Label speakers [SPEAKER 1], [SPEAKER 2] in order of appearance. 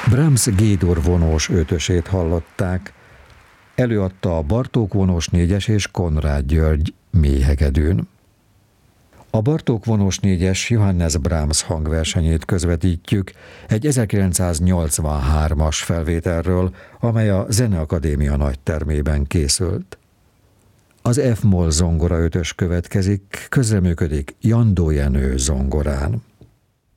[SPEAKER 1] Brahms G-dur vonós ötösét hallották. Előadta a Bartók vonós négyes és Konrád György mélyhegedűn. A Bartók vonós négyes Johannes Brahms hangversenyét közvetítjük egy 1983-as felvételről, amely a Zeneakadémia nagytermében készült. Az F-moll zongora ötös következik, közreműködik Jandó Jenő zongorán.